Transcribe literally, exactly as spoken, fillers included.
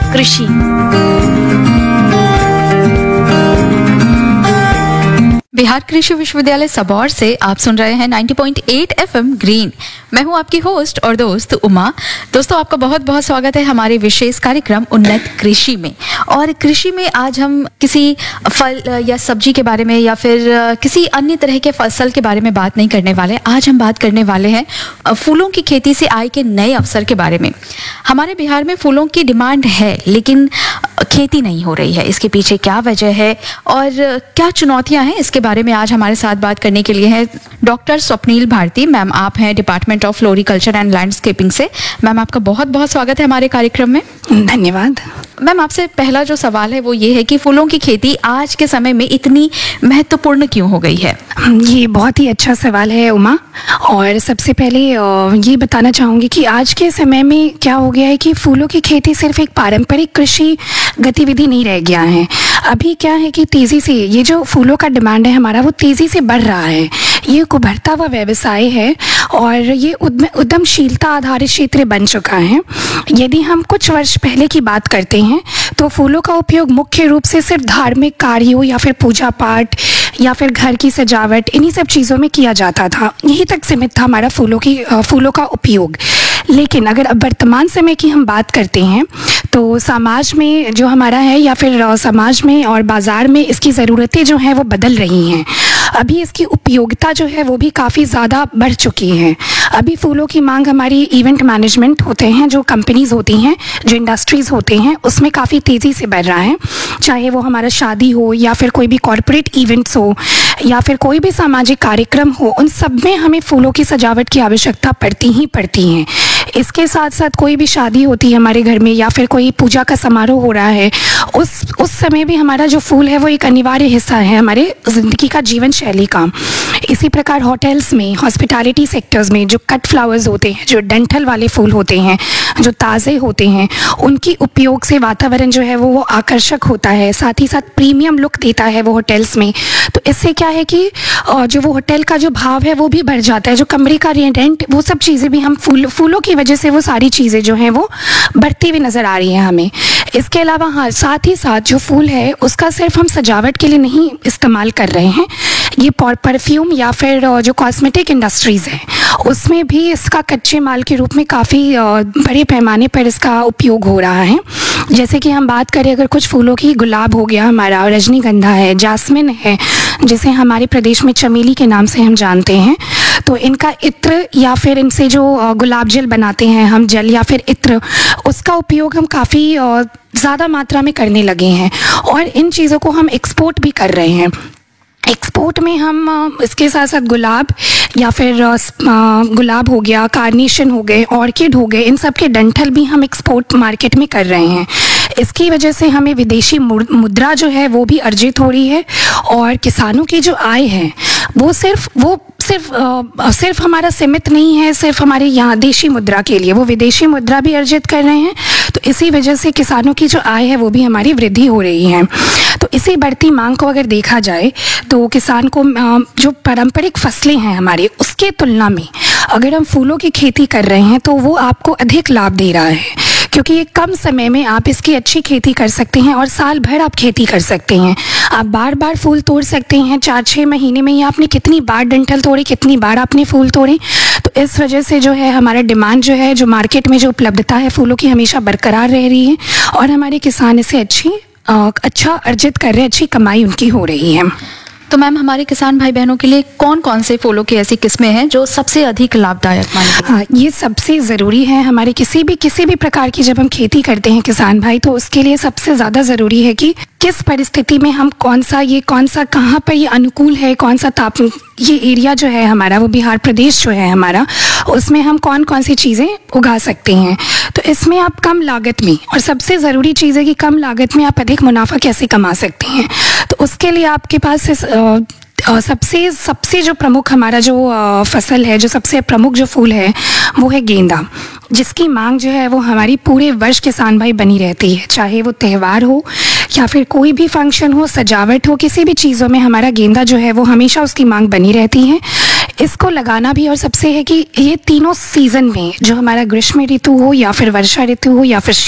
कृषि। बिहार कृषि विश्वविद्यालय सबौर से आप सुन रहे हैं नब्बे पॉइंट आठ एफएम ग्रीन। मैं हूं आपकी होस्ट और दोस्त उमा। दोस्तों, आपका बहुत बहुत स्वागत है हमारे विशेष कार्यक्रम उन्नत कृषि में। और कृषि में आज हम किसी फल या सब्जी के बारे में या फिर किसी अन्य तरह के फसल के बारे में बात नहीं करने वाले। आज हम बात करने वाले हैं फूलों की खेती से आय के नए अवसर के बारे में। हमारे बिहार में फूलों की डिमांड है, लेकिन खेती नहीं हो रही है। इसके पीछे क्या वजह है और क्या चुनौतियां हैं, इसके बारे में आज हमारे साथ बात करने के लिए है डॉक्टर स्वप्नील भारती मैम। आप हैं department of floriculture and landscaping से। मैम, आपका बहुत बहुत स्वागत है हमारे कार्यक्रम में। धन्यवाद। मैम, आपसे पहला जो सवाल है वो ये है कि फूलों की खेती आज के समय में इतनी महत्वपूर्ण क्यों हो गई है? ये बहुत ही अच्छा सवाल है उमा। और सबसे पहले ये बताना चाहूँगी कि आज के समय में क्या हो गया है कि फूलों की खेती सिर्फ एक पारंपरिक कृषि गतिविधि नहीं रह गया है। अभी क्या है कि तेज़ी से ये जो फूलों का डिमांड है हमारा, वो तेज़ी से बढ़ रहा है। ये एक उभरता हुआ व्यवसाय है और ये उद्यमशीलता आधारित क्षेत्र बन चुका है। यदि हम कुछ वर्ष पहले की बात करते हैं तो फूलों का उपयोग मुख्य रूप से सिर्फ धार्मिक कार्यों या फिर पूजा पाठ या फिर घर की सजावट, इन्हीं सब चीज़ों में किया जाता था। यहीं तक सीमित था हमारा फूलों की फूलों का उपयोग। लेकिन अगर अब वर्तमान समय की हम बात करते हैं तो समाज में जो हमारा है या फिर समाज में और बाज़ार में इसकी ज़रूरतें जो हैं वो बदल रही हैं। अभी इसकी उपयोगिता जो है वो भी काफ़ी ज़्यादा बढ़ चुकी है। अभी फूलों की मांग हमारी इवेंट मैनेजमेंट होते हैं, जो कंपनीज़ होती हैं, जो इंडस्ट्रीज़ होते हैं, उसमें काफ़ी तेज़ी से बढ़ रहा है। चाहे वो हमारा शादी हो या फिर कोई भी कॉरपोरेट इवेंट्स हो या फिर कोई भी सामाजिक कार्यक्रम हो, उन सब में हमें फूलों की सजावट की आवश्यकता पड़ती ही पड़ती है। इसके साथ साथ कोई भी शादी होती है हमारे घर में या फिर कोई पूजा का समारोह हो रहा है, उस उस समय भी हमारा जो फूल है वो एक अनिवार्य हिस्सा है हमारे ज़िंदगी का, जीवन शैली का। इसी प्रकार होटल्स में, हॉस्पिटैलिटी सेक्टर्स में जो कट फ्लावर्स होते हैं, जो डंठल वाले फूल होते हैं, जो ताज़े होते हैं, उनकी उपयोग से वातावरण जो है वो वो आकर्षक होता है। साथ ही साथ प्रीमियम लुक देता है वो होटल्स में। तो इससे क्या है कि जो वो होटल का जो भाव है वो भी बढ़ जाता है, जो कमरे का रेंट, वो सब चीज़ें भी हम फूल फूलों की वजह से वो सारी चीज़ें जो हैं वो बढ़ती हुई नज़र आ रही हैं हमें। इसके अलावा हाँ, साथ ही साथ जो फूल है उसका सिर्फ हम सजावट के लिए नहीं इस्तेमाल कर रहे हैं। ये परफ्यूम या फिर जो कॉस्मेटिक इंडस्ट्रीज़ है उसमें भी इसका कच्चे माल के रूप में काफ़ी बड़े पैमाने पर इसका उपयोग हो रहा है। जैसे कि हम बात करें अगर कुछ फूलों की, गुलाब हो गया हमारा, रजनीगंधा है, जास्मिन है, जिसे हमारे प्रदेश में चमेली के नाम से हम जानते हैं, तो इनका इत्र या फिर इनसे जो गुलाब जल बनाते हैं हम, जल या फिर इत्र, उसका उपयोग हम काफ़ी ज़्यादा मात्रा में करने लगे हैं और इन चीज़ों को हम एक्सपोर्ट भी कर रहे हैं। एक्सपोर्ट में हम इसके साथ साथ गुलाब या फिर गुलाब हो गया, कार्नेशन हो गए, ऑर्किड हो गए, इन सब के डंठल भी हम एक्सपोर्ट मार्केट में कर रहे हैं। इसकी वजह से हमें विदेशी मुद्रा जो है वो भी अर्जित हो रही है और किसानों की जो आय है वो सिर्फ वो सिर्फ आ, सिर्फ हमारा सीमित नहीं है सिर्फ हमारे यहाँ देशी मुद्रा के लिए, वो विदेशी मुद्रा भी अर्जित कर रहे हैं। तो इसी वजह से किसानों की जो आय है वो भी हमारी वृद्धि हो रही है। तो इसी बढ़ती मांग को अगर देखा जाए तो किसान को जो पारंपरिक फसलें हैं हमारी, उसके तुलना में अगर हम फूलों की खेती कर रहे हैं तो वो आपको अधिक लाभ दे रहा है, क्योंकि ये कम समय में आप इसकी अच्छी खेती कर सकते हैं और साल भर आप खेती कर सकते हैं। आप बार बार फूल तोड़ सकते हैं, चार छः महीने में ही आपने कितनी बार डंठल तोड़े, कितनी बार आपने फूल तोड़े। तो इस वजह से जो है हमारा डिमांड जो है, जो मार्केट में जो उपलब्धता है फूलों की, हमेशा बरकरार रह रही है और हमारे किसान इसे अच्छी अच्छा अर्जित कर रहे हैं, अच्छी कमाई उनकी हो रही है। तो मैम, हमारे किसान भाई बहनों के लिए कौन कौन से फूलों की ऐसी किस्में हैं जो सबसे अधिक लाभदायक मानी? हाँ, ये सबसे ज़रूरी है हमारे किसी भी किसी भी प्रकार की जब हम खेती करते हैं किसान भाई, तो उसके लिए सबसे ज़्यादा ज़रूरी है कि किस परिस्थिति में हम कौन सा ये कौन सा कहाँ पर ये अनुकूल है, कौन सा ताप ये एरिया जो है हमारा, वो बिहार प्रदेश जो है हमारा, उसमें हम कौन कौन सी चीज़ें उगा सकते हैं। तो इसमें आप कम लागत में, और सबसे ज़रूरी चीज़ है कि कम लागत में आप अधिक मुनाफा कैसे कमा सकते हैं। तो उसके लिए आपके पास इस, आ, आ, सबसे सबसे जो प्रमुख हमारा जो आ, फसल है, जो सबसे प्रमुख जो फूल है वो है गेंदा, जिसकी मांग जो है वो हमारी पूरे वर्ष किसान भाई बनी रहती है। चाहे वो त्यौहार हो या फिर कोई भी फंक्शन हो, सजावट हो, किसी भी चीज़ों में हमारा गेंदा जो है वो हमेशा उसकी मांग बनी रहती है। इसको लगाना भी, और सबसे है कि ये तीनों सीज़न में, जो हमारा ग्रीष्म ऋतु हो या फिर वर्षा ऋतु हो या फिर